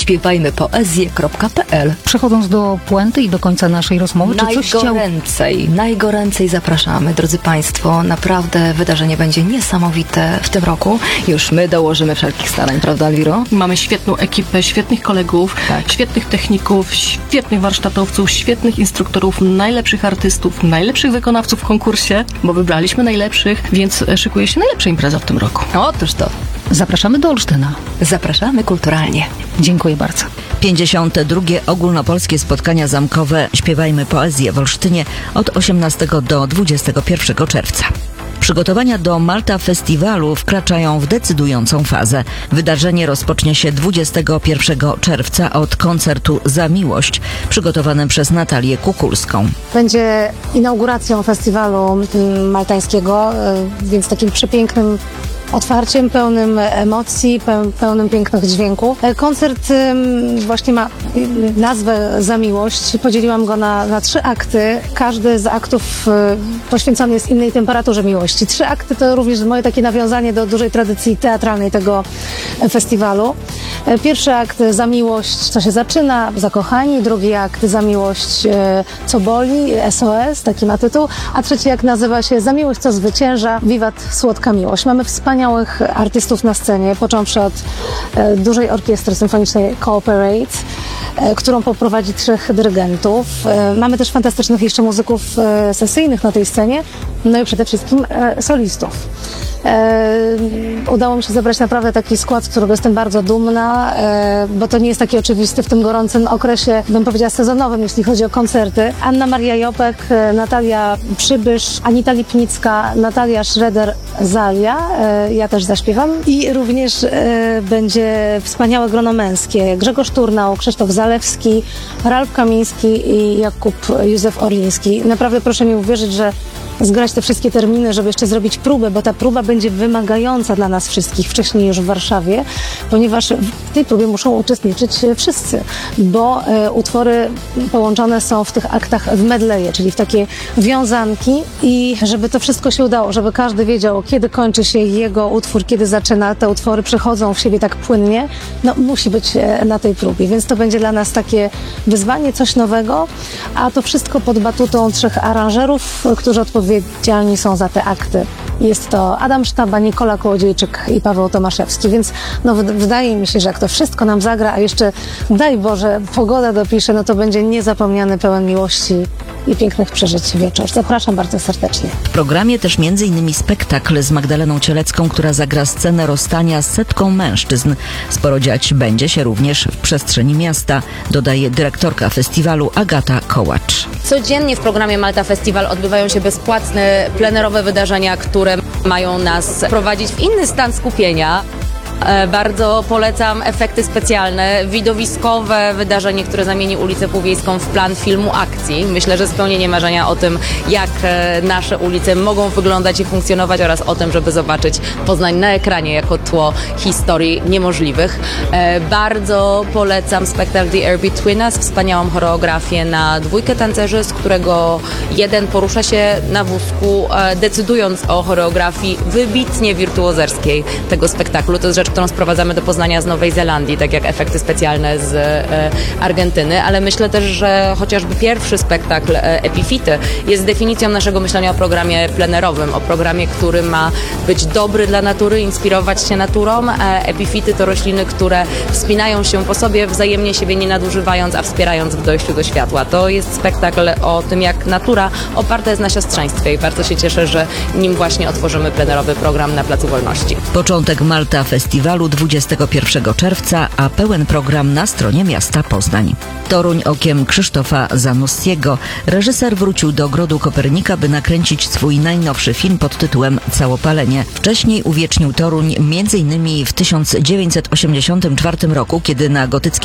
śpiewajmypoezję.pl. Przechodząc do puenty i do końca naszej rozmowy, czy coś Najgoręcej zapraszamy, drodzy Państwo. Naprawdę wydarzenie będzie niesamowite w tym roku. Już my dołożymy wszelkich starań, prawda, Elwiro? Mamy świetną ekipę, świetnych kolegów, świetnych techników, świetnych warsztatowców, świetnych instruktorów, najlepszych artystów, najlepszych wykonawców w konkursie, bo wybraliśmy najlepszych, więc szykuje się najlepsza impreza w tym roku. Otóż to. Zapraszamy do Olsztyna. Zapraszamy kulturalnie. Dziękuję bardzo. 52. ogólnopolskie spotkania zamkowe Śpiewajmy Poezję w Olsztynie od 18 do 21 czerwca. Przygotowania do Malta Festiwalu wkraczają w decydującą fazę. Wydarzenie rozpocznie się 21 czerwca od koncertu Za miłość, przygotowanym przez Natalię Kukulską. Będzie inauguracją festiwalu maltańskiego, więc takim przepięknym otwarciem, pełnym emocji, pełnym pięknych dźwięków. Koncert właśnie ma nazwę Za miłość. Podzieliłam go na 3 akty. Każdy z aktów poświęcony jest innej temperaturze miłości. 3 akty to również moje takie nawiązanie do dużej tradycji teatralnej tego festiwalu. Pierwszy akt Za miłość, co się zaczyna, zakochani. Drugi akt Za miłość, co boli, SOS, taki ma tytuł. A trzeci akt nazywa się Za miłość, co zwycięża, Wiwat słodka miłość. Mamy wspaniałych artystów na scenie, począwszy od dużej orkiestry symfonicznej Cooperate, którą poprowadzi 3 dyrygentów. Mamy też fantastycznych jeszcze muzyków sesyjnych na tej scenie, no i przede wszystkim solistów. Udało mi się zebrać naprawdę taki skład, z którego jestem bardzo dumna, bo to nie jest taki oczywisty w tym gorącym okresie, bym powiedziała sezonowym, jeśli chodzi o koncerty. Anna Maria Jopek, Natalia Przybysz, Anita Lipnicka, Natalia Schroeder-Zalia, ja też zaśpiewam i również będzie wspaniałe grono męskie. Grzegorz Turnał, Krzysztof Zalewski, Ralf Kamiński i Jakub Józef Orliński. Naprawdę proszę mi uwierzyć, że zgrać te wszystkie terminy, żeby jeszcze zrobić próbę, bo ta próba będzie wymagająca dla nas wszystkich wcześniej już w Warszawie, ponieważ w tej próbie muszą uczestniczyć wszyscy, bo utwory połączone są w tych aktach w medleje, czyli w takie wiązanki i żeby to wszystko się udało, żeby każdy wiedział, kiedy kończy się jego utwór, kiedy zaczyna, te utwory przechodzą w siebie tak płynnie, no musi być na tej próbie, więc to będzie dla nas takie wyzwanie, coś nowego, a to wszystko pod batutą 3 aranżerów, którzy odpowiedzialni są za te akty. Jest to Adam Sztaba, Nikola Kołodziejczyk i Paweł Tomaszewski, więc no, wydaje mi się, że jak to wszystko nam zagra, a jeszcze daj Boże, pogoda dopisze, no to będzie niezapomniany, pełen miłości i pięknych przeżyć wieczór. Zapraszam bardzo serdecznie. W programie też m.in. spektakl z Magdaleną Cielecką, która zagra scenę rozstania z setką mężczyzn. Sporo dziać będzie się również w przestrzeni miasta, dodaje dyrektorka festiwalu Agata Kołacz. Codziennie w programie Malta Festival odbywają się bezpłatne, plenerowe wydarzenia, które mają nas prowadzić w inny stan skupienia. Bardzo polecam efekty specjalne, widowiskowe wydarzenie, które zamieni ulicę Półwiejską w plan filmu akcji. Myślę, że spełnienie marzenia o tym, jak nasze ulice mogą wyglądać i funkcjonować oraz o tym, żeby zobaczyć Poznań na ekranie jako tło historii niemożliwych. Bardzo polecam spektakl The Air Between Us, wspaniałą choreografię na 2 tancerzy, z którego jeden porusza się na wózku, decydując o choreografii wybitnie wirtuozerskiej tego spektaklu. To jest rzecz, którą sprowadzamy do Poznania z Nowej Zelandii, tak jak efekty specjalne z Argentyny, ale myślę też, że chociażby pierwszy spektakl Epifity jest definicją naszego myślenia o programie plenerowym, o programie, który ma być dobry dla natury, inspirować się naturą. Epifity to rośliny, które wspinają się po sobie, wzajemnie siebie nie nadużywając, a wspierając w dojściu do światła. To jest spektakl o tym, jak natura oparta jest na siostrzeństwie i bardzo się cieszę, że nim właśnie otworzymy plenerowy program na Placu Wolności. Początek Malta Festiwalu 21 czerwca, a pełen program na stronie miasta Poznań. Toruń okiem Krzysztofa Zanussiego. Reżyser wrócił do Ogrodu Kopernika, by nakręcić swój najnowszy film pod tytułem Całopalenie. Wcześniej uwiecznił Toruń m.in. w 1984 roku, kiedy na gotyckiej